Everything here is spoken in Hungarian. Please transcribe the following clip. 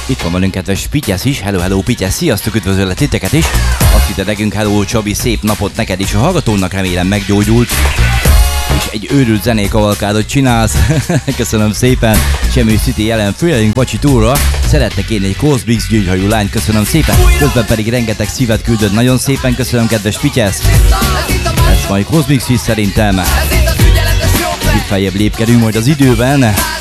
Itt van velünk kedves Pityesz is. Hello, hello Pityesz, sziasztok, üdvözöllek titeket is. Azt hitte nekünk, hello Csabi, szép napot neked is. A hallgatónak remélem meggyógyult. És egy őrült zenékavalkádot csinálsz. Köszönöm szépen. Semmi City jelen főjelünk Bacsi túlra. Szerettek én egy Cosmix gyöngyhajú lányt, köszönöm szépen. Közben pedig rengeteg szívet küldött, nagyon szépen köszönöm kedves Pityesz. Ez majd Cosmix is szerintem. Itt feljebb lépkedünk majd az időben.